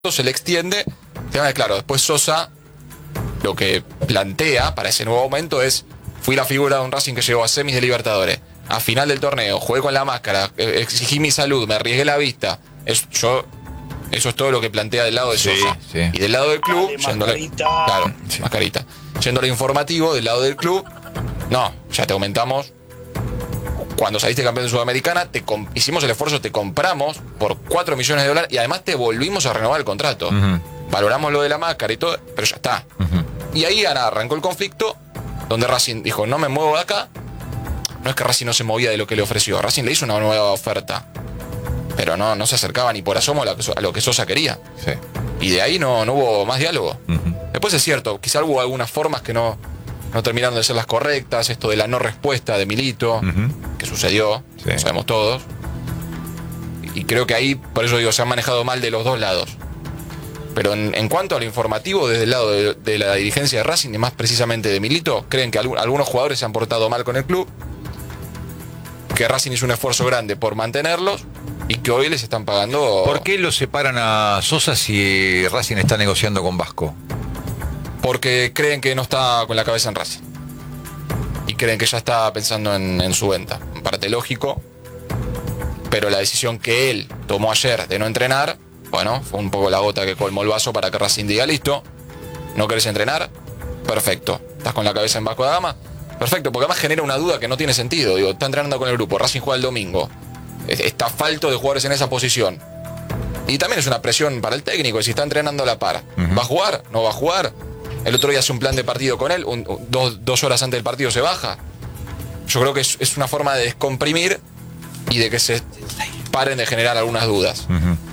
se le extiende. Claro, después Sosa lo que plantea para ese nuevo momento es: fui la figura de un Racing que llegó a semis de Libertadores, a final del torneo, jugué con la máscara, exigí mi salud, me arriesgué la vista. Eso es todo lo que plantea del lado de Sosa. Sí. Y del lado del club, Mascarita. mascarita. Yendo al informativo, del lado del club, no, ya te aumentamos. Cuando saliste campeón de Sudamericana, hicimos el esfuerzo, te compramos por 4 millones de dólares y además te volvimos a renovar el contrato. Valoramos lo de la máscara y todo, pero ya está. Y ahí arrancó el conflicto, donde Racing dijo: no me muevo de acá. No es que Racing no se movía de lo que le ofreció. Racing le hizo una nueva oferta, pero no se acercaba ni por asomo a lo que Sosa quería. Sí. Y de ahí no hubo más diálogo. Después es cierto, quizá hubo algunas formas que no terminaron de ser las correctas. Esto de la no respuesta de Milito, que sucedió, Sí. lo sabemos todos. Y creo que ahí, por eso digo, se han manejado mal de los dos lados. Pero en cuanto al informativo, desde el lado de la dirigencia de Racing, y más precisamente de Milito, creen que algunos jugadores se han portado mal con el club, que Racing hizo un esfuerzo grande por mantenerlos y que hoy les están pagando. ¿Por qué lo separan a Sosa si Racing está negociando con Vasco? Porque creen que no está con la cabeza en Racing. Y creen que ya está pensando en su venta. En parte lógico. Pero la decisión que él tomó ayer de no entrenar, bueno, fue un poco la gota que colmó el vaso para que Racing diga: listo, ¿no querés entrenar? Perfecto. ¿Estás con la cabeza en Vasco da Gama? Perfecto, porque además genera una duda que no tiene sentido. Digo, está entrenando con el grupo, Racing juega el domingo. Está falto de jugadores en esa posición. Y también es una presión para el técnico, si está entrenando a la par. ¿Va a jugar? ¿No va a jugar? El otro día hace un plan de partido con él, dos horas antes del partido se baja. Yo creo que es una forma de descomprimir y de que se paren de generar algunas dudas.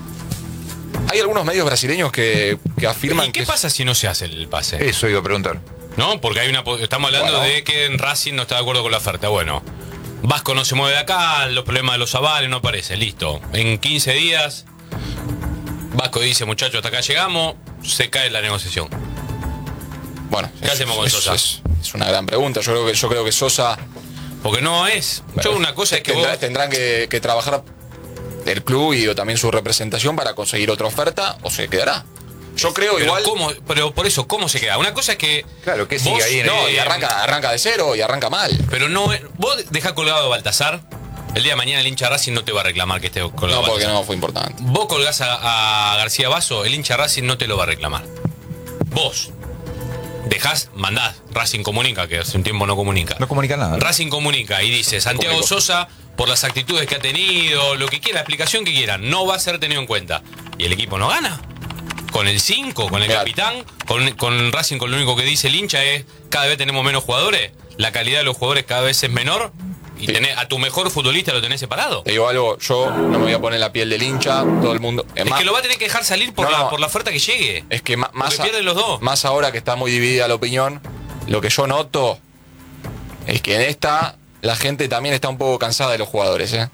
Hay algunos medios brasileños que afirman ¿Y qué pasa si no se hace el pase? Eso iba a preguntar. ¿No? Porque estamos hablando de que en Racing no está de acuerdo con la oferta. Bueno, Vasco no se mueve de acá, los problemas de los avales no aparecen, listo. En 15 días, Vasco dice: muchachos, hasta acá llegamos, se cae la negociación. Bueno, ¿Qué hacemos con Sosa? Es una gran pregunta. Yo creo que Sosa. Porque no es. Bueno, yo una cosa es que vos... tendrán que trabajar el club y también su representación para conseguir otra oferta, o se quedará. Yo creo pero igual. Pero por eso, ¿cómo se queda? Una cosa es que. Claro, que vos, sigue ahí en No, el... y arranca de cero y arranca mal. Pero no. Vos dejás colgado a Baltasar. El día de mañana el hincha de Racing no te va a reclamar que esté colgado. No, porque Baltasar. no fue importante. Vos colgás a García Basso, el hincha de Racing no te lo va a reclamar. Vos dejás, mandás, Racing comunica, que hace un tiempo no comunica. No comunica nada. Racing comunica y dice: Santiago Comunicó. Sosa, por las actitudes que ha tenido, lo que quiera, la explicación que quieran, no va a ser tenido en cuenta. Y el equipo no gana. Con el 5, con el Claro. capitán, con Racing, con lo único que dice el hincha es: cada vez tenemos menos jugadores, la calidad de los jugadores cada vez es menor, y Sí. tenés, a tu mejor futbolista lo tenés separado. Te digo algo, yo no me voy a poner en la piel del hincha, todo el mundo. Es que lo va a tener que dejar salir por la oferta que llegue. Es que Porque pierden los dos. más ahora que está muy dividida la opinión, lo que yo noto es que en esta la gente también está un poco cansada de los jugadores, ¿eh?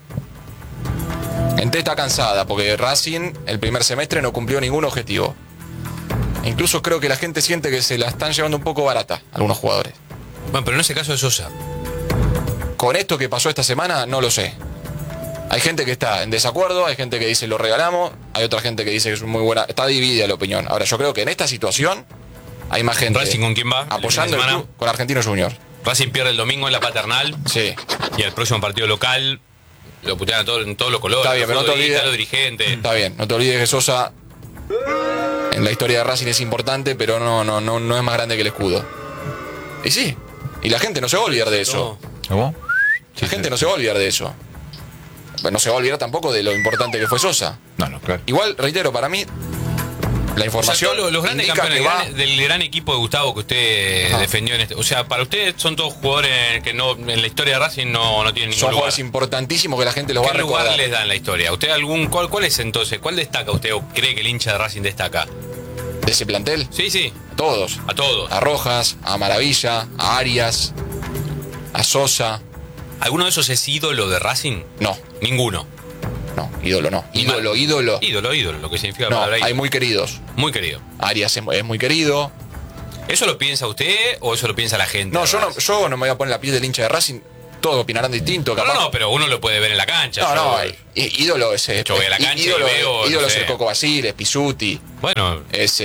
Gente está cansada porque Racing el primer semestre no cumplió ningún objetivo. Incluso creo que la gente siente que se la están llevando un poco barata algunos jugadores. Bueno, pero no es el caso de Sosa. Con esto que pasó esta semana, no lo sé. Hay gente que está en desacuerdo, hay gente que dice lo regalamos, hay otra gente que dice que es muy buena. Está dividida la opinión. Ahora, yo creo que en esta situación hay más gente ¿Racing con quién va? apoyando ¿El el fin de club con Argentinos Juniors. Racing pierde el domingo en la Paternal Sí. y el próximo partido local lo putean a en todos los colores. Está bien, pero no te olvides. Los dirigentes. Está bien, no te olvides que Sosa en la historia de Racing es importante, pero no es más grande que el escudo. Y sí, y la gente no se va a olvidar de eso. ¿Cómo? La gente no se va a olvidar de eso. No se va a olvidar tampoco de lo importante que fue Sosa. No, claro. Igual, reitero, para mí, la O sea, información. todos los grandes indica campeones que va- del gran equipo de Gustavo que usted Ajá. defendió en este. O sea, para usted son todos jugadores que no en la historia de Racing no tienen ningún son lugar. jugadores importantísimos que la gente los va a ¿Qué lugar recordar. les da en la historia? ¿Usted cuál es entonces? ¿Cuál destaca usted o cree que el hincha de Racing destaca? De ese plantel, Sí, a todos. a todos. A Rojas, a Maravilla, a Arias, a Sosa. ¿Alguno de esos es ídolo de Racing? No, Ninguno. ídolo no. Ídolo. Ídolo, lo que significa la No, palabra hay ídolo. muy queridos. Muy querido. Arias es muy querido. ¿Eso lo piensa usted o eso lo piensa la gente? No, de yo Racing? no me voy a poner la piel del hincha de Racing. todos opinarán distinto. Capaz. No, pero uno lo puede ver en la cancha. No, ídolo es. Yo voy a la cancha ídolo, y veo, ídolo no es sé. el Coco Basile, es Pisuti, Bueno, es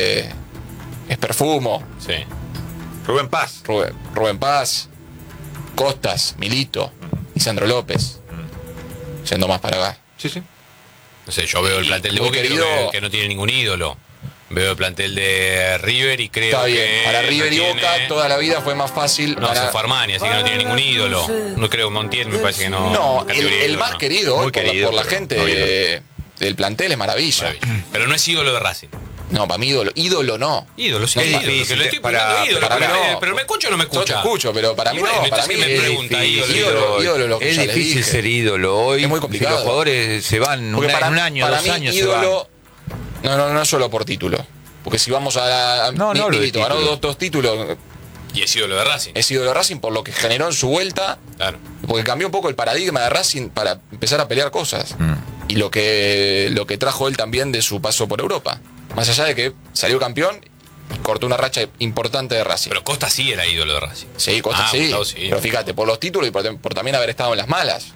Perfumo, sí. Rubén Paz. Rubén Paz, Costas, Milito, Lisandro López. Yendo más para acá. Sí, sí. No sé, yo veo el plantel de muy Boca y querido. creo que no tiene ningún ídolo. Veo el plantel de River y creo Está que. bien. Para River y no Boca tiene- toda la vida fue más fácil. No, para... se fue Armani, así que no tiene ningún ídolo. No creo, Montiel me parece que no. No, categoría el ídolo, más no. querido hoy Muy por, querido, por la pero gente no ídolo. del plantel es Maravilla. Maravilla. Pero no es ídolo de Racing. No, para mí ídolo no. Ídolo, sí, No, ídolo. es difícil, Que le estoy para- poniendo ídolo, para pero, mí no. pero me escucha o no me Yo te escucha. escucho, pero para mí Y bueno, no. Para mí entonces me es pregunta, difícil. ídolo. Ídolo, lo que es ya le difícil dije. ser ídolo hoy. Es muy complicado. Si los jugadores se van Porque un año, para 2 mí años ídolo no es solo por título. Porque si vamos a No, no hablo de Milito ganó título. dos títulos, Y es ídolo de Racing. es ídolo de Racing por lo que generó en su vuelta, Claro. porque cambió un poco el paradigma de Racing para empezar a pelear cosas. Mm. Y lo que trajo él también de su paso por Europa. Más allá de que salió campeón y cortó una racha importante de Racing. Pero Costa sí era ídolo de Racing. Sí, Costa Ah, sí. Gustavo sí. Pero fíjate, por los títulos y por también haber estado en las malas.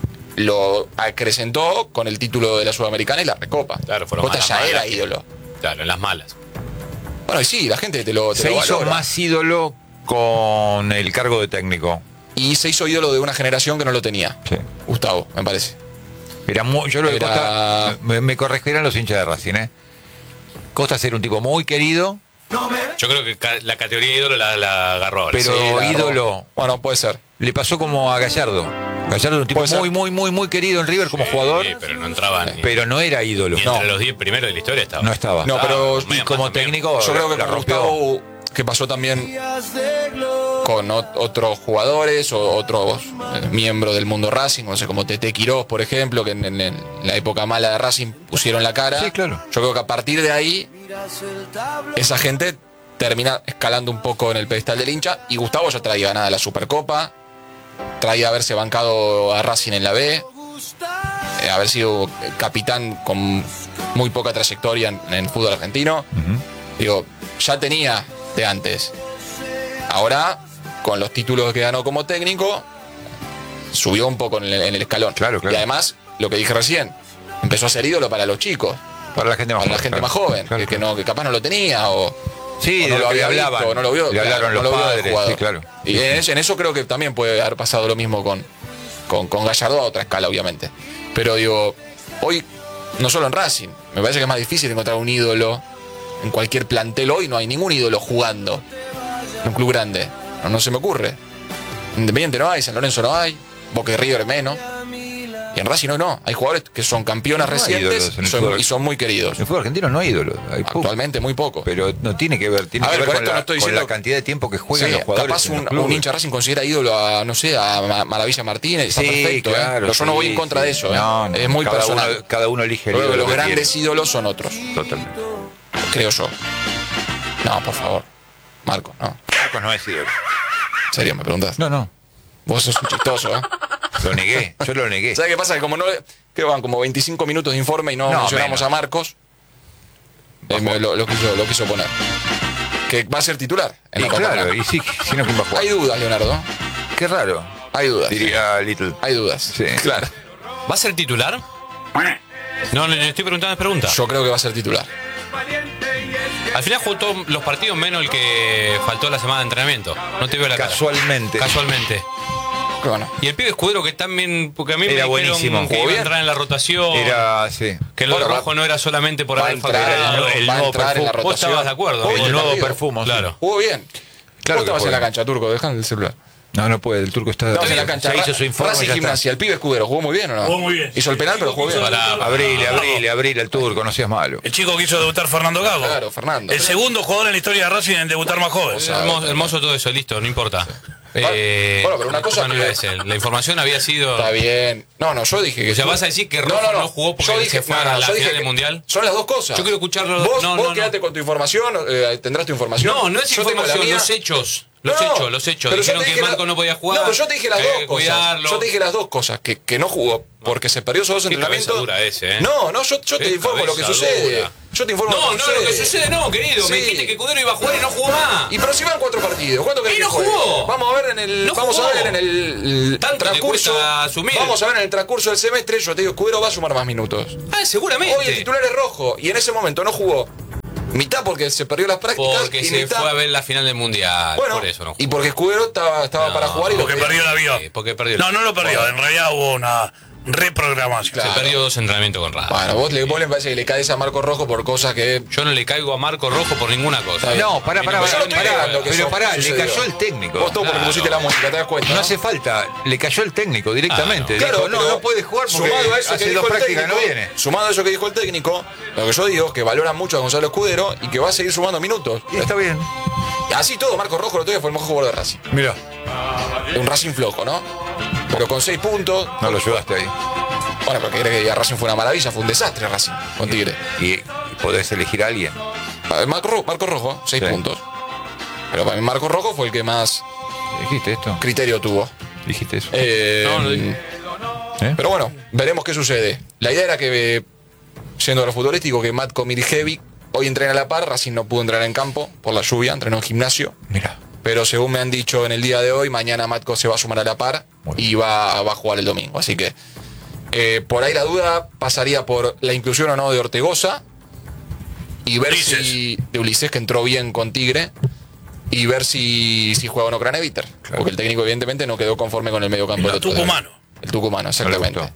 Lo acrecentó con el título de la Sudamericana y la Recopa. Claro, fueron Costa más ya las era malas. ídolo. Claro, en las malas. Bueno, y sí, la gente te lo se hizo valora. más ídolo con el cargo de técnico. Y se hizo ídolo de una generación que no lo tenía. Sí. Gustavo, me parece. Yo lo de Era- Costa, me corregirán los hinchas de Racing, ¿eh? Costa era un tipo muy querido, Yo creo que la categoría ídolo la agarró ahora. pero Sí, la agarró. ídolo. Bueno, puede ser. Le pasó como a Gallardo. Gallardo era un tipo Puede ser. muy querido en River como jugador, Sí, pero no entraba ni, pero no era ídolo. ni entre los 10 primeros de la historia estaba. No estaba. No, pero medio Y más como también. técnico, yo creo que la con rompió. Gustavo, que pasó también con otros jugadores o otros miembros del mundo Racing, no sé, como Tete Quirós, por ejemplo, que en la época mala de Racing pusieron la cara. Sí, claro. Yo creo que a partir de ahí, esa gente termina escalando un poco en el pedestal del hincha. Y Gustavo ya traía ganada la Supercopa, traía haberse bancado a Racing en la B, haber sido capitán con muy poca trayectoria en el fútbol argentino. Digo, ya tenía de antes. Ahora, con los títulos que ganó como técnico, subió un poco en el escalón. Claro. Y además, lo que dije recién, empezó a ser ídolo para los chicos, Para la gente más para la joven. gente claro. más joven, Claro, que claro. no, que capaz no lo tenía o, Sí, o de no lo lo que le había hablaban. visto, o no lo vio. Le hablaron no los lo vio del padres, jugador. sí, claro. Y en eso creo que también puede haber pasado lo mismo con Gallardo a otra escala, obviamente. Pero digo, hoy, no solo en Racing, me parece que es más difícil encontrar un ídolo. En cualquier plantel hoy no hay ningún ídolo jugando en un club grande. No se me ocurre. Independiente no hay, San Lorenzo no hay, Boca y River menos. Y en Racing no. Hay jugadores que son campeones No hay recientes ídolos en el y son, fútbol. y son muy queridos. En el fútbol argentino no hay ídolos. Hay poco. Actualmente muy poco. Pero no tiene que ver, tiene A que ver, ver con con esto la, no estoy con diciendo- la cantidad de tiempo que juegan Sí, los jugadores. capaz en los un clubes. hincha Racing considera ídolo a, no sé, a Maravilla Martínez, está Sí, perfecto, claro, pero yo no voy en sí, contra sí. de eso, No, no, es muy cada personal. Cada uno elige el Creo que ídolo los que grandes quiere. ídolos son otros, Totalmente. creo yo. No, por favor. Marco, no. Marcos no es ídolo. En serio, me preguntás. No. Vos sos un chistoso, ¿eh? Lo negué, yo lo negué. ¿Sabes qué pasa? Que como no, que van como 25 minutos de informe y no, No, mencionamos menos. a Marcos, lo quiso poner. Que va a ser titular en Y la Copa claro, Argentina. y sí, si no, ¿quién va a jugar? Hay dudas, Leonardo. Qué raro, Hay dudas. diría Little. Hay dudas. Sí. Claro. ¿Va a ser titular? No, le estoy preguntando, es pregunta. Yo creo que va a ser titular. Al final jugó todos los partidos menos el que faltó la semana de entrenamiento. No te veo la cara. Casualmente. Casualmente. Pero bueno. Y el pibe Escudero que también, porque a mí Era me dijeron buenísimo. que Jugó iba a bien. entrar en la rotación, Era, sí. que lo de Bueno, rojo no era solamente por va a haber entrar, faltado. el va a nuevo entrar en la perfume. Vos rotación. estabas de acuerdo. Hoy El te nuevo perdido. perfumo. sí. Claro. Jugó bien. Claro Vos que estabas en juega. la cancha, Turco, dejando el celular. No puede, el turco está. Estabas en la cancha. Ya hizo su informe. Racing Ya está. Gimnasia, el pibe Escudero, ¿jugó muy bien o no? Jugó muy bien. Hizo el penal, pero jugó bien. Pará, Abrile el turco, no seas malo. El chico quiso debutar Fernando Gago. Claro, Fernando. El segundo jugador en la historia de Racing en debutar más joven. hermoso todo eso, listo, no importa. Bueno, pero una cosa no que- iba a decir, la información había sido. Está bien. No, yo dije que. O sea, vas a decir que Rojo no jugó porque Yo dije, se fue a la yo dije final que del Mundial. Son las dos cosas. Yo quiero escucharlo. Vos, No, vos no, quedate no. con tu información, tendrás tu información. No, no es Yo tengo la información, mía. los hechos. Los No, hechos. pero yo Dijeron te que dije Marco no podía jugar. No, pero yo te dije las que dos hay que cosas. cuidarlo. Yo te dije las dos cosas. Que no jugó porque se perdió esos dos Qué entrenamientos. cabeza dura ese, ¿eh? No, yo te Qué informo lo que cabeza sucede. dura. Yo te informo No, lo que sucede. lo que sucede no, querido. Me Sí. dijiste que Escudero iba a jugar y no jugó más. Y pero si van 4 partidos, ¿cuánto querés Y no que juegue? jugó. Vamos a ver en el No vamos jugó. a ver en el Tanto te transcurso. cuesta asumir. Vamos a ver en el transcurso del semestre, yo te digo, Escudero va a sumar más minutos. Seguramente. Hoy el titular es Rojo y en ese momento no jugó. Mitad porque se perdió las prácticas Porque y se mitad fue a ver la final del mundial. bueno, Por eso no jugó. y porque Escudero estaba No, para jugar y lo Porque que perdió el avión. Sí, porque perdió. No lo perdió. En realidad hubo una reprogramación. Claro. Se perdió 2 entrenamientos con Racing. Bueno, vos le parece que le caes a Marco Rojo por cosas que Yo no le caigo a Marco Rojo por ninguna cosa. Está bien. No, pará, Yo no estoy negando que pero eso pará, le sucedió. cayó el técnico. Vos todo porque Claro. pusiste la música, te das cuenta. No hace falta, le cayó el técnico directamente. Claro, Dijo, no, pero no puede jugar porque sumado a eso que hace dijo 2 el prácticas técnico, no viene. Sumado a eso que dijo el técnico, lo que yo digo es que valoran mucho a Gonzalo Escudero y que va a seguir sumando minutos. Y está bien. Y así todo, Marco Rojo lo tuyo fue el mejor jugador de Racing. Mira, Un Racing flojo, ¿no? Pero con 6 puntos. no lo ayudaste ahí. Bueno, porque crees que Racing fue una maravilla, fue un desastre Racing con Tigre. Y podés elegir a alguien. Marco Rojo, 6 Sí. puntos. Pero para mí Marco Rojo fue el que más ¿Dijiste esto? criterio tuvo. ¿Dijiste eso? No, no dije. ¿Eh? Pero bueno, veremos qué sucede. La idea era que, yendo a lo futbolístico, que Matko Mirjevic hoy entrena a la par, Racing no pudo entrar en campo por la lluvia, entrenó en gimnasio. Mira. Pero según me han dicho en el día de hoy, mañana Matko se va a sumar a la par y va a jugar el domingo. Así que por ahí la duda pasaría por la inclusión o no de Ortegoza y ver Ulises. si de Ulises, que entró bien con Tigre, y ver si juega o no Craneviter. Claro. Porque el técnico evidentemente no quedó conforme con el mediocampo del El otro día. tucumano. El tucumano, exactamente. gustó.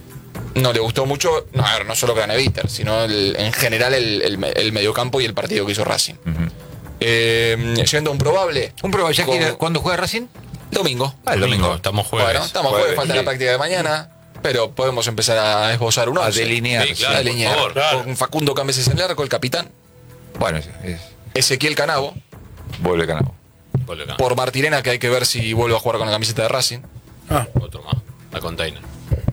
No le gustó mucho, no, a ver, no solo Craneviter, sino en general el mediocampo y el partido que hizo Racing. Yendo a un probable. Un probable, ya con- que ¿cuándo juega Racing? Domingo. Ah, el domingo. Estamos jueves. Bueno, estamos jueves, falta la Sí. práctica de mañana, pero podemos empezar a esbozar un A once. delinear. Sí, claro. A por delinear. favor, claro. Con Facundo Cambeses en el arco, el capitán. Bueno, Ezequiel Canavo. vuelve Canavo. Vuelve acá. Por Martirena, que hay que ver si vuelve a jugar con la camiseta de Racing. Ah, Otro más. La container.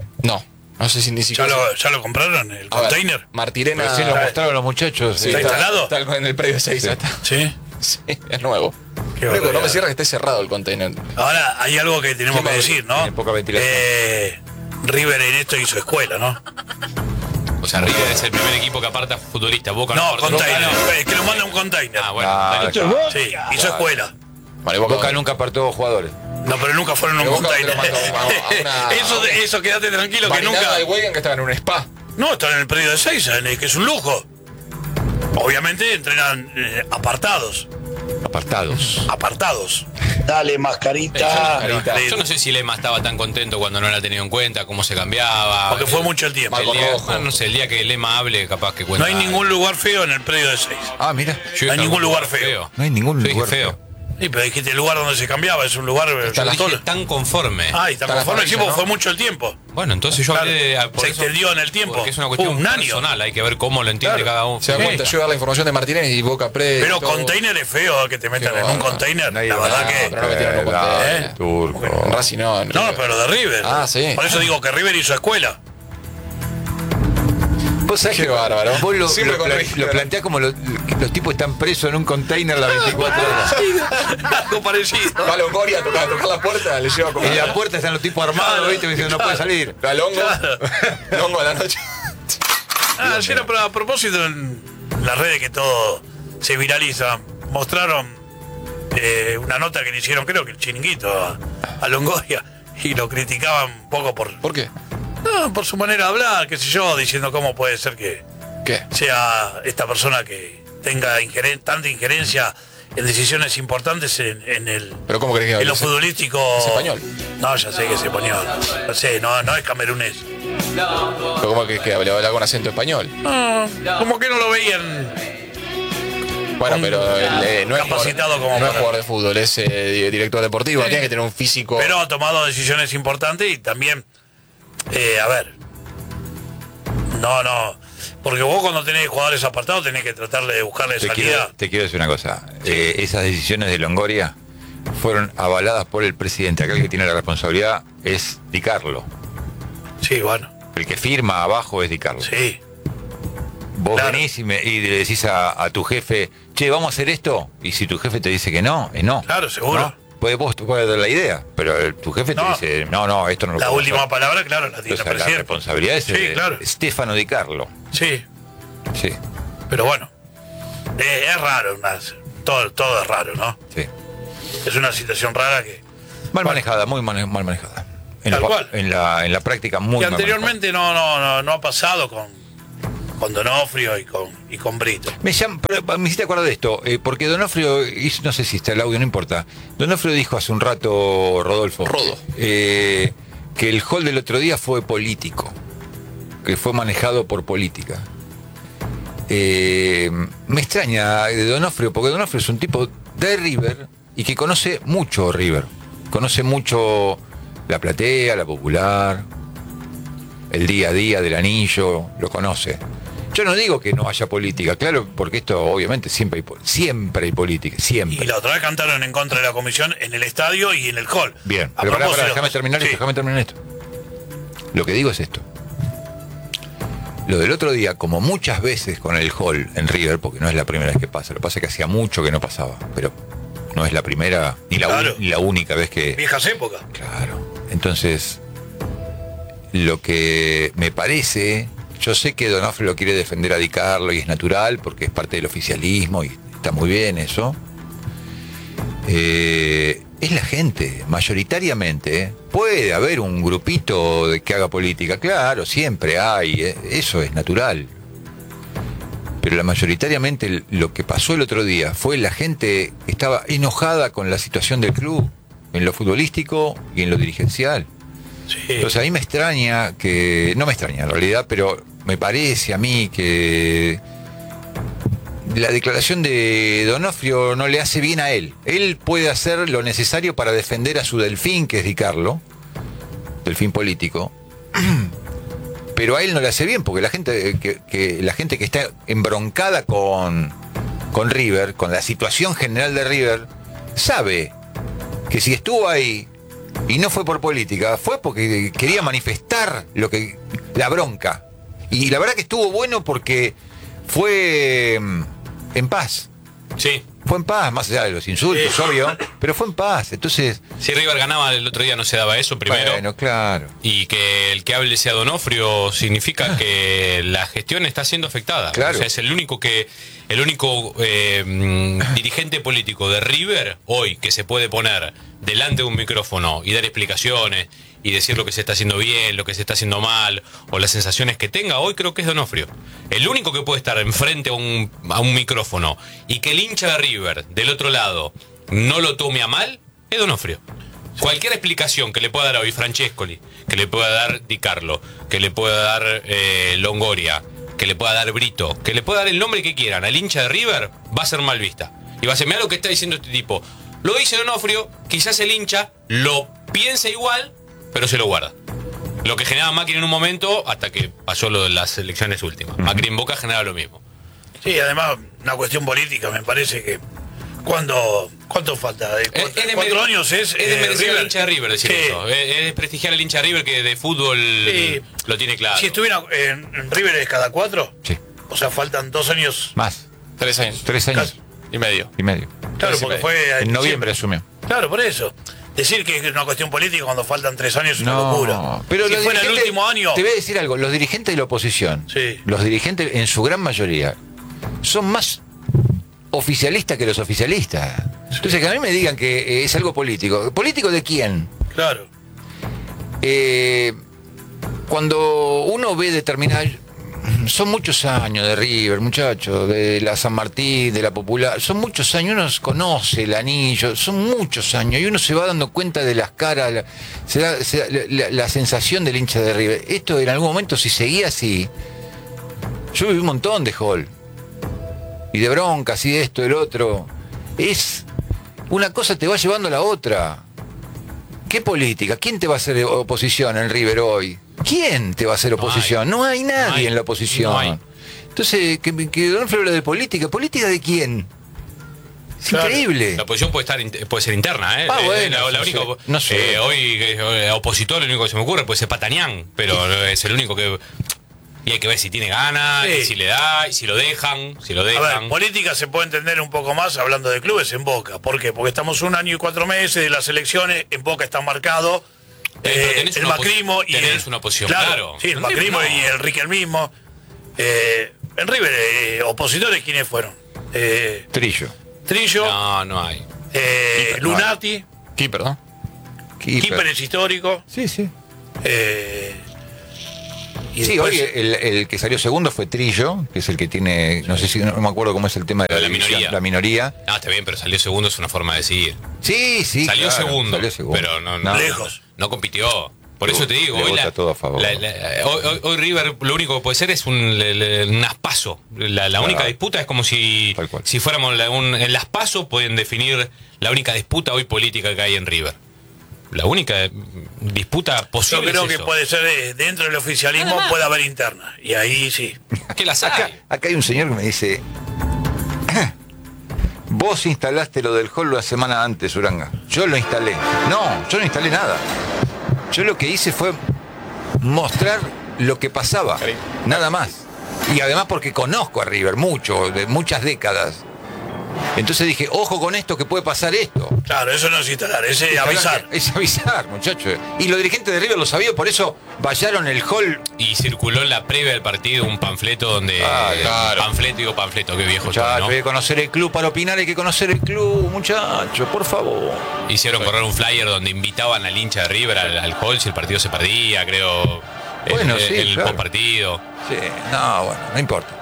No sé si ni siquiera. ¿Ya lo compraron? ¿El A ver, container? Martirena. Recién lo mostraron los muchachos. Sí, ¿Está instalado? Está en el predio 6. Sí. Sí. Sí, es nuevo. Qué Creo que no barbaridad. me cierra que esté cerrado el container. Ahora hay algo que tenemos que decir, ¿no? Tiene poca ventilación. River en esto hizo escuela, ¿no? O sea, River es el primer equipo que aparta futbolista. Boca No, aparta- container. Boca no. Que lo manda un container. Ah, bueno. Ah, container. Sí, hizo escuela. Vale, Boca, Boca nunca apartó jugadores. No, pero nunca fueron un Pero Boca container. te lo mandó a una- Eso quédate tranquilo que Marinada nunca. y Weigand, que estaban en un spa. No, están en el predio de Seiza, que es un lujo. Obviamente entrenan apartados. Apartados. Dale, mascarita. Yo no sé si Lema estaba tan contento cuando no la ha tenido en cuenta, cómo se cambiaba. Porque fue mucho el tiempo. Marco El día- Rojo. bueno, no sé, el día que Lema hable, capaz que No cuenta. hay ningún lugar feo en el predio de Seiza. Ah, mira. Yo no hay dije ningún lugar feo. No hay ningún Yo dije lugar feo. Sí, pero dijiste el lugar donde se cambiaba, es un lugar. Está la- Dije tan conforme. Ah, y está Está la conforme el parrilla, tiempo, ¿no? fue mucho el tiempo. Bueno, entonces yo Claro, hablé de. por se extendió en el tiempo. Porque es una cuestión Un año. personal, hay que ver cómo lo entiende Claro. cada uno. Se da cuenta, yo dar la información de Martínez y Boca Pre. Pero todo. container es feo que te metan Qué en un bárbaro. container. Nadie La va verdad a- que. Pero no metieron un container. ¿Eh? Turco. En Racing no. en No, River. pero de River. Ah, sí. Por eso digo que River hizo escuela. Vos sabés Qué que bárbaro. Vos lo, Siempre con River. lo planteás como que los tipos están presos en un container las 24 horas. Algo parecido. Va a Longoria a tocar la puerta, le lleva como. En la puerta están los tipos armados, ¿viste? Diciendo, no puede salir. A Longo. Claro. Longo a la noche. Ayer a propósito en las redes que todo se viraliza, mostraron una nota que le hicieron, creo que el Chiringuito a Longoria, y lo criticaban un poco ¿Por qué? por su manera de hablar, qué sé yo, diciendo cómo puede ser que ¿Qué? sea esta persona que tenga tanta injerencia en decisiones importantes en el ¿Pero cómo crees que en hable? lo futbolístico. ¿Es español? No, ya sé que es español. No sé, no es camerunés. ¿Pero cómo crees que hable? ¿Habla con acento español? Como que no lo veían. Bueno, pero él no es Capacitado jugador, como no es para- jugador de fútbol, es director deportivo, tiene que tener un físico. Pero ha tomado decisiones importantes y también, a ver, no, porque vos cuando tenés jugadores apartados tenés que tratarle de buscarle salida. Te quiero decir una cosa. Esas decisiones de Longoria fueron avaladas por el presidente. Acá el que tiene la responsabilidad es Di Carlo. Sí, bueno, El que firma abajo es Di Carlo. sí. Vos Claro. venís y le decís a tu jefe, che, ¿vamos a hacer esto? Y si tu jefe te dice que no, es no. Claro, seguro. ¿No? Vos puedes dar la idea, pero tu jefe te No. dice, no, esto no lo La podemos última hacer. palabra, claro, la tiene Entonces, el la presidente. responsabilidad es Sí, de claro. Stefano Di Carlo. Sí, Sí, pero bueno. Es raro, todo es raro, ¿no? sí. Es una situación rara que Mal manejada, muy mal manejada. Tal cual. En la práctica muy que mal anteriormente no ha pasado con Donofrio y con Brito. Pero me hiciste acordar de esto, porque Donofrio, no sé si está el audio, no importa. Donofrio dijo hace un rato, Rodolfo, que el hall del otro día fue político, que fue manejado por política. Me extraña de Donofrio, porque Donofrio es un tipo de River y que conoce mucho River. Conoce mucho la platea, la popular, el día a día del anillo, lo conoce. Yo no digo que no haya política, claro, porque esto obviamente siempre hay política, siempre. Y la otra vez cantaron en contra de la comisión en el estadio y en el hall. Bien, A pero propósito, déjame terminar sí. esto. Lo que digo es esto. Lo del otro día, como muchas veces con el hall en River, porque no es la primera vez que pasa, lo que pasa es que hacía mucho que no pasaba, pero no es la primera ni la única vez que... Viejas épocas. Claro. Entonces, lo que me parece, yo sé que Donofrio lo quiere defender a Di Carlo y es natural porque es parte del oficialismo y está muy bien eso. Es la gente, mayoritariamente. Puede haber un grupito que haga política, claro, siempre hay, eso es natural. Pero mayoritariamente lo que pasó el otro día fue la gente que estaba enojada con la situación del club, en lo futbolístico y en lo dirigencial. Sí. Entonces a mí me extraña que, no me extraña en realidad, pero me parece a mí que la declaración de Donofrio no le hace bien a él. Él puede hacer lo necesario para defender a su delfín, que es Di Carlo, delfín político, pero a él no le hace bien, porque la gente que está embroncada con River, con la situación general de River, sabe que si estuvo ahí y no fue por política, fue porque quería manifestar la bronca. Y la verdad que estuvo bueno porque fue en paz. Sí. Fue en paz, más allá de los insultos, obvio, pero fue en paz. Entonces, Si River ganaba el otro día no se daba eso primero. bueno, claro. Y que el que hable sea Donofrio significa que la gestión está siendo afectada. Claro. O sea, es el único dirigente político de River hoy que se puede poner delante de un micrófono y dar explicaciones y decir lo que se está haciendo bien, lo que se está haciendo mal, o las sensaciones que tenga, hoy creo que es Donofrio. El único que puede estar enfrente a un micrófono y que el hincha de River del otro lado no lo tome a mal, es Donofrio. Cualquier explicación que le pueda dar hoy Francescoli, que le pueda dar Di Carlo, que le pueda dar Longoria, que le pueda dar Brito, que le pueda dar el nombre que quieran al hincha de River, va a ser mal vista. Y va a ser, mirá lo que está diciendo este tipo. Lo dice Donofrio, quizás el hincha lo piensa igual, pero se lo guarda. Lo que generaba Macri en un momento, hasta que pasó lo de las elecciones últimas. Macri en Boca generaba lo mismo. Sí, además, una cuestión política, me parece que. ¿Cuánto falta? ¿4 años es? Es desmerecer River? al hincha de River decir Sí. eso. Es desprestigiar al hincha de River que de fútbol Sí. lo tiene claro. Si estuviera en River es cada 4, Sí. o sea, faltan 2 años. Más. 3 años 3 años y medio. y medio. Claro, 3 y porque medio. fue. En noviembre asumió. Claro, por eso. Decir que es una cuestión política cuando faltan 3 años es una locura. pero si los fuera el dirigentes- último año. Te voy a decir algo, los dirigentes de la oposición, Sí. los dirigentes en su gran mayoría, son más oficialistas que los oficialistas. Entonces que a mí me digan que es algo político. ¿Político de quién? Claro. Cuando uno ve determinadas... Son muchos años de River, muchachos, de la San Martín, de la Popular, son muchos años, uno conoce el anillo, son muchos años, y uno se va dando cuenta de las caras, la sensación del hincha de River. Esto en algún momento, si seguía así, yo viví un montón de hall, y de broncas, y de esto, del otro, es una cosa te va llevando a la otra. ¿Qué política? ¿Quién te va a hacer oposición en River hoy? ¿Quién te va a hacer oposición? No hay nadie No hay. en la oposición. No hay. Entonces, que Donofrio habla de política. ¿Política de quién? Es Claro. increíble. La oposición puede ser interna, ¿eh? Bueno, la única, no sé. hoy opositor, lo único que se me ocurre puede ser Patanián, pero es el único que... Y hay que ver si tiene ganas, Sí. y si le da, y si lo dejan, A ver, política se puede entender un poco más hablando de clubes en Boca. ¿Por qué? Porque estamos 1 año y 4 meses de las elecciones, en Boca está marcado Pero tenés el una macrismo y tenés una oposición, claro. Sí, el En macrismo River no. y el riquelmismo. En River, opositores, ¿quiénes fueron? Trillo. Trillo, No hay. Lunati, Keeper, ¿no? Keeper es histórico. Sí, sí. Y Sí, después- hoy el que salió segundo fue Trillo, que es el que tiene, no sé si, no me acuerdo cómo es el tema de La división, minoría. la minoría. No, está bien, pero salió segundo, es una forma de seguir. Sí, sí. Salió claro, segundo, salió segundo. pero no, Lejos. no compitió. Por eso te digo, Le hoy, vota todo a favor. hoy River lo único que puede ser es un aspaso. La única disputa es como si Tal cual. fuéramos en las PASO pueden definir la única disputa hoy política que hay en River. La única disputa Yo posible creo es que eso. puede ser dentro del oficialismo, puede haber interna. Y ahí sí. ¿Qué las hay? Acá hay un señor que me dice, vos instalaste lo del hall la semana antes, Uranga. Yo lo instalé. No, yo no instalé nada. Yo lo que hice fue mostrar lo que pasaba. Nada más. Y además porque conozco a River mucho, de muchas décadas. Entonces dije, ojo con esto, que puede pasar esto. Claro, eso no es instalar, es avisar. Es avisar, muchachos. Y los dirigentes de River lo sabían, por eso vallaron el hall. Y circuló en la previa del partido un panfleto donde... claro. Panfleto, qué viejo estoy, Muchachos, ¿no? hay que conocer el club para opinar, hay que conocer el club, muchachos, por favor. Hicieron correr un flyer donde invitaban al hincha de River al hall si el partido se perdía, creo. Bueno, sí, el claro. postpartido. Sí, no, bueno, no importa.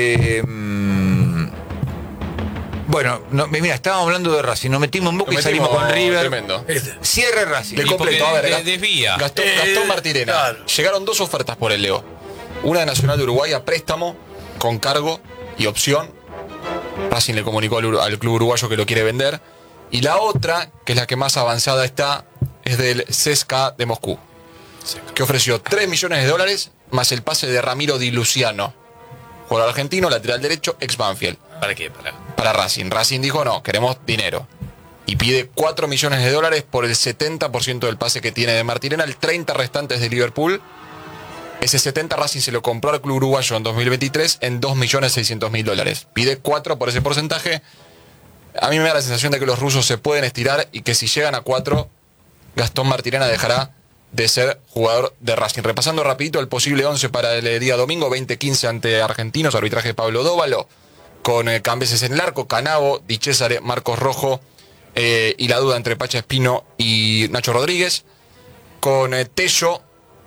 Bueno, no, mira, estábamos hablando de Racing, nos metimos en Boca y Nos salimos metimos con River. tremendo. Cierre Racing. Le Y completo, porque a ver, desvía. Gastón Martirena. claro. Llegaron 2 ofertas por el Leo. Una de Nacional de Uruguay a préstamo, con cargo y opción. Racing le comunicó al club uruguayo que lo quiere vender. Y la otra, que es la que más avanzada está, es del CSKA de Moscú, que ofreció $3 millones más el pase de Ramiro Di Luciano, jugador argentino, lateral derecho, ex Banfield, ¿Para qué? para Racing. Racing dijo no, queremos dinero. Y pide $4 millones por el 70% del pase que tiene de Martirena, el 30% restantes de Liverpool. Ese 70 Racing se lo compró al club uruguayo en 2023 en $2.600.000. Pide 4 por ese porcentaje. A mí me da la sensación de que los rusos se pueden estirar y que si llegan a 4, Gastón Martirena dejará de ser jugador de Racing. Repasando rapidito el posible 11 para el día domingo, 20-15 ante Argentinos, arbitraje de Pablo Dóvalo, con Cambeses en el arco, Canavo, Di Cesare, Marcos Rojo, y la duda entre Pacha Espino y Nacho Rodríguez, con Tello,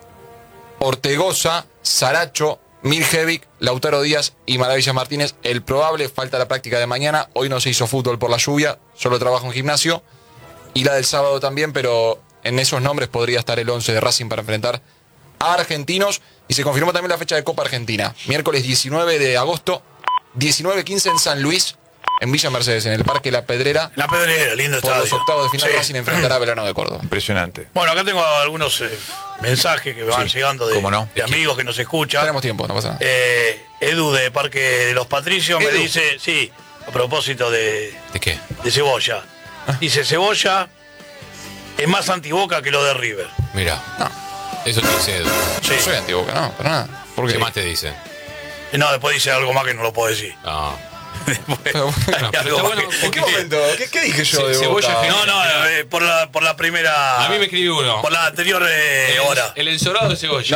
Ortegoza, Saracho, Mirjevic, Lautaro Díaz y Maravilla Martínez. El probable, falta la práctica de mañana. Hoy no se hizo fútbol por la lluvia, solo trabajo en gimnasio. Y la del sábado también, pero en esos nombres podría estar el 11 de Racing para enfrentar a Argentinos. Y se confirmó también la fecha de Copa Argentina. Miércoles 19 de agosto, 19-15 en San Luis, en Villa Mercedes, en el Parque La Pedrera. La Pedrera, lindo Por estadio. los octavos de final, Sí. Racing enfrentará a Belgrano de Córdoba. Impresionante. Bueno, acá tengo algunos mensajes que van llegando de, cómo no. de amigos que nos escuchan. Tenemos tiempo, no pasa nada. Edu de Parque de los Patricios me Edu. dice, sí, a propósito de ¿De qué? Cebolla. Dice, Cebolla es más antiboca que lo de River. Mira. No. Eso te dice Edu. Sí. No soy antiboca, no, para nada. ¿Por ¿Qué qué? más te dice? Y no, después dice algo más que no lo puedo decir. No. Después, Pero bueno, hay algo está más bueno, que- ¿En qué momento? ¿Qué dije yo de Cebolla Boca? No, no, por la primera... A mí me escribió uno. Por la anterior hora. El ensorado de cebolla.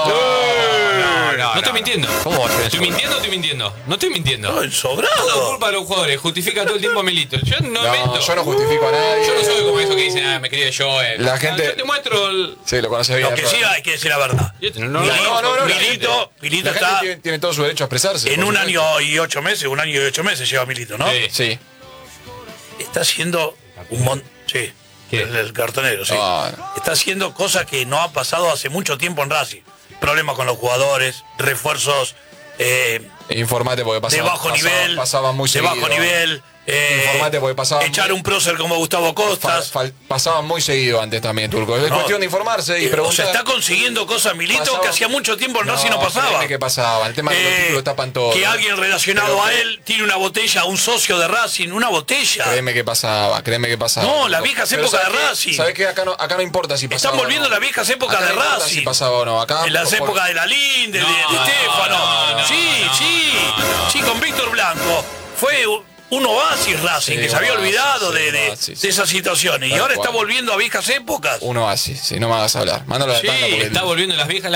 No, No estoy mintiendo. ¿Cómo va a ser ¿Estoy eso? mintiendo o estoy mintiendo? No estoy mintiendo. No, el Todo sobrado. culpa de los jugadores. Justifica todo el tiempo a Milito. Yo no invento. yo no justifico a nadie. Yo no soy como eso que dicen, me escribe yo. La gente- Yo te muestro el... Sí, lo conoces bien. Lo que sí hay que decir la verdad. No, Milito La está gente tiene todo su derecho a expresarse. en por un supuesto. año y 8 meses, lleva Milito, ¿no? Sí. Sí. Está haciendo un montón. Sí. ¿Qué? El cartonero, sí. Ah. Está haciendo cosas que no ha pasado hace mucho tiempo en Racing. Problemas con los jugadores, refuerzos Informate porque de bajo nivel, pasaba muy de bajo seguido. nivel, Informate porque pasaba. Echar un prócer como Gustavo Costas. Pasaban muy seguido antes también, Turco. Es cuestión de informarse y preguntar. O sea, está consiguiendo cosas, Milito, que hacía mucho tiempo en Racing no pasaba. ¿Qué pasaba? El tema de que los títulos tapan todo. Que alguien relacionado a él tiene una botella, un socio de Racing, una botella. Créeme que pasaba. No, las viejas épocas de Racing. ¿Sabés qué? Acá no importa si pasaba. Están volviendo las viejas épocas de Racing. Si pasaba o no. Acá, en las épocas de Lalín, de Estéfano. Sí, con Víctor Blanco. Fue un oasis Racing, que se había olvidado de esas situaciones. Y ahora está volviendo a viejas épocas. Un oasis, si no me hagas hablar. Mándalo a la tanda porque está volviendo las viejas.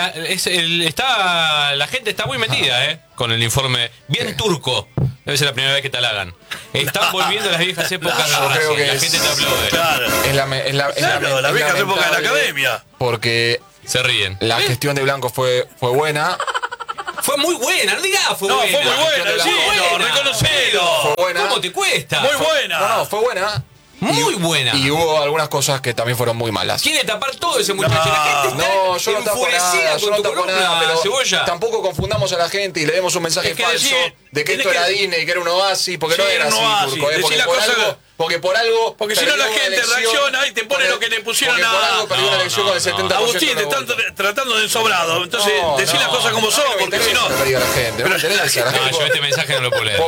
La gente está muy metida, con el informe. Bien turco. Debe ser la primera vez que te halagan. Están volviendo las viejas épocas de Racing. La gente te aplaude. Claro. Las viejas épocas de la academia. Porque se ríen. La gestión de Blanco fue buena. Fue muy buena, no digas fue buena. Fue muy buena, sí, reconocelo. Fue buena. ¿Cómo te cuesta? Muy buena. No, fue buena. Muy buena. Y hubo algunas cosas que también fueron muy malas. Quiere tapar todo ese muchacho. La gente no, yo no tapo nada, pero Cebolla. Tampoco confundamos a la gente y le demos un mensaje falso de que esto era Disney y que era un oasis, porque no era así, Turco. Porque si no la gente reacciona y te pone lo que le pusieron a Agustín, te están tratando de ensobrado. Entonces, decí las cosas como son, porque si no. Yo este mensaje no lo puedo leer.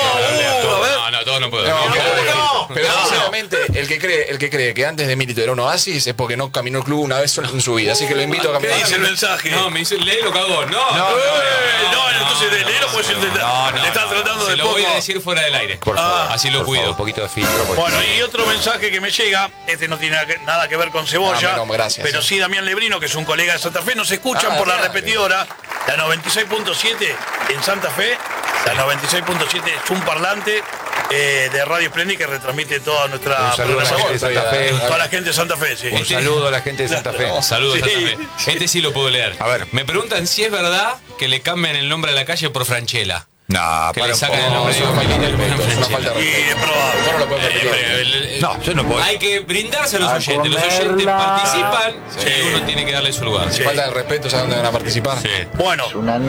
No, todo no puedo. Pero sinceramente, el que cree que antes de Milito era un oasis es porque no caminó el club una vez en su vida. Así que lo invito a caminar. ¿Qué dice el mensaje? No, me dice, léelo, cagón. No, entonces léelo, pues le estás tratando de lo voy a decir fuera del aire. Por favor. Así lo cuido. Un poquito de filtro. Bueno, y otro mensaje que me llega, no tiene nada que ver con Cebolla, pero sí Damián Lebrino, que es un colega de Santa Fe, nos escuchan por la repetidora, la 96.7 en Santa Fe. La 96.7 es un parlante de Radio Esplendid que retransmite toda nuestra programación. Toda la gente de Santa Fe, sí. Un saludo a la gente de Santa Fe. Saludos a Santa Fe. Este sí lo puedo leer. A ver. Me preguntan si es verdad que le cambian el nombre a la calle por Franchella. No, que le sacan el nombre. Es una falta de respeto. Y es probable. Vos no lo puedes repetir. No, yo no puedo. Hay que brindarse a los oyentes. Los oyentes participan y uno tiene que darle su lugar. Falta de respeto, ¿sabes dónde van a participar? Bueno,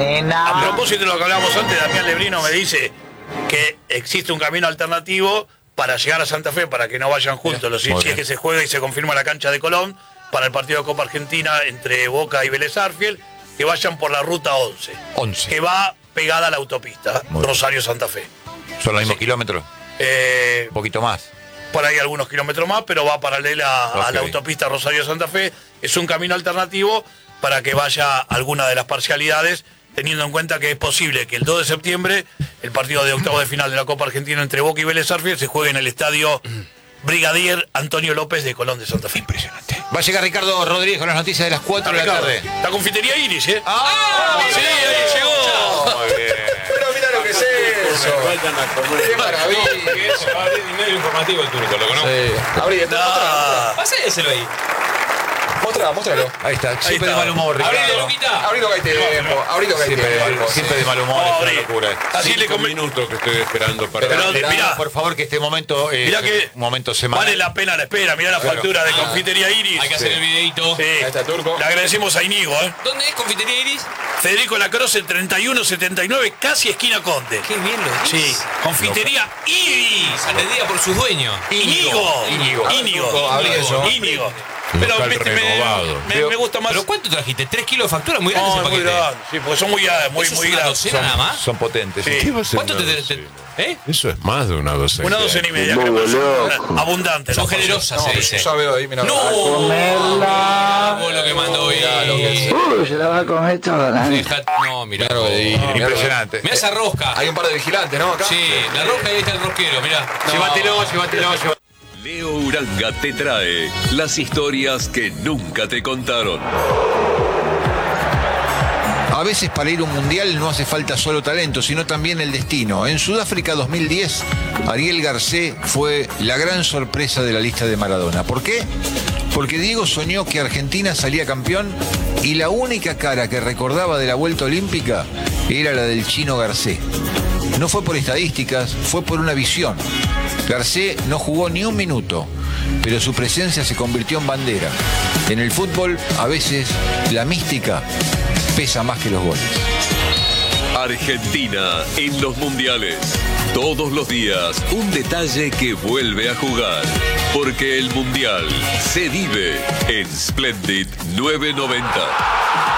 a propósito de lo que hablábamos antes, Damián Lebrino me dice que existe un camino alternativo para llegar a Santa Fe, para que no vayan juntos, si es que se juega y se confirma la cancha de Colón, para el partido de Copa Argentina entre Boca y Vélez Sarsfield, que vayan por la ruta 11. Que va pegada a la autopista Rosario-Santa Fe. ¿Son los mismos kilómetros? Un poquito más. Por ahí algunos kilómetros más, pero va paralela a la autopista Rosario-Santa Fe. Es un camino alternativo para que vaya alguna de las parcialidades, teniendo en cuenta que es posible que el 2 de septiembre el partido de octavos de final de la Copa Argentina entre Boca y Vélez Sarsfield se juegue en el estadio Brigadier Antonio López de Colón de Santa Fe. Impresionante. Va a llegar Ricardo Rodríguez con las noticias de las 4 de la tarde. La confitería Iris, ¿eh? Sí, ahí llegó. Muy bien. Pero mira lo que es eso. Qué maravilla. Va a abrir medio informativo el turco, ¿lo conozco? Sí. Abrí, Páseselo ahí. Móstralo. Ahí está, siempre de mal humor, Ricardo. Abrilo, Luquita. Abrilo que hay tiempo. Abrilo que hay tiempo. Siempre de mal humor, es una locura. Así le 5 minutos que estoy esperando para... Pero mirá, por favor, que este momento mirá que un momento semanal. vale la pena la espera. Mirá la factura de Confitería Iris. Hay que hacer el videito. Sí. Ahí está, Turco. Le agradecemos a Inigo, ¿eh? ¿Dónde es Confitería Iris? Federico Lacroze 3179, casi esquina Conde. Qué bien lo dices. Sí, Confitería Iris. Atendida por su dueño. Íñigo. Abrí eso. Íñigo. Pero Local viste, renovado. me gusta más. ¿Pero cuánto trajiste? ¿3 kilos de factura? Muy grande ese muy paquete. grande. Sí, porque son muy ¿Eso es una grandes. docena nada más? Son potentes. Sí. ¿Qué va a ser ¿Cuánto una te... docena? ¿Eh? Eso es más de una docena. Una docena y media. Abundante. Son generosas, se dice. Ya veo ahí, mira. ¡No! Vos lo que mandó hoy. Se la va a comer toda la No, mirá. Claro que di. Impresionante. Mirá esa rosca. Hay un par de vigilantes, ¿no? Acá. Sí, la rosca y ahí está el rosquero, mirá. Llévatelo. Leo Uranga te trae las historias que nunca te contaron. A veces para ir a un mundial no hace falta solo talento, sino también el destino. En Sudáfrica 2010, Ariel Garcés fue la gran sorpresa de la lista de Maradona. ¿Por qué? Porque Diego soñó que Argentina salía campeón y la única cara que recordaba de la vuelta olímpica era la del chino Garcés. No fue por estadísticas, fue por una visión. Garcés no jugó ni un minuto, pero su presencia se convirtió en bandera. En el fútbol, a veces, la mística pesa más que los goles. Argentina en los mundiales. Todos los días, un detalle que vuelve a jugar. Porque el Mundial se vive en Splendid 990.